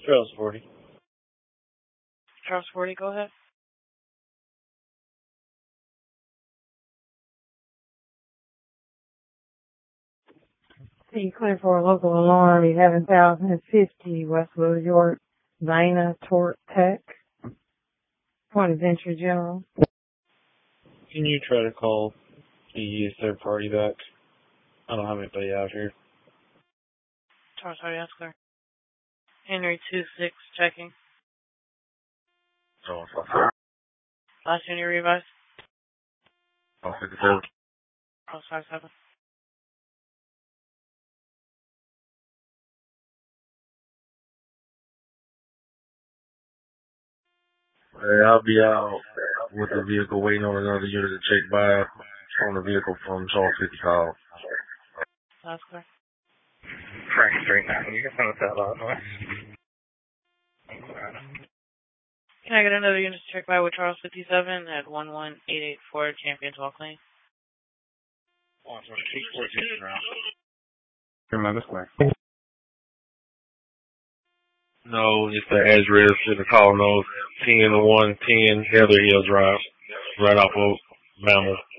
Charles 40. Charles 40, go ahead. C-24 local alarm, 11,050 Westwood York, Zana Tort Tech. Point of entry, General. Can you try to call the third party back? I don't have anybody out here. Charles 40, that's clear. Henry 26, checking. Last unit revise. 57. Charles 57. Hey, I'll be out with the vehicle waiting on another unit to check by on the vehicle from Charles 50 call. That's clear. Frank Street now. You can send us that loud noise. Can I get another unit to check by with Charles 57 at 11884 Champions Walk Lane? Remember square. No, it's the address in the call notes, 10110 Heather Hill Drive, right off of Bama.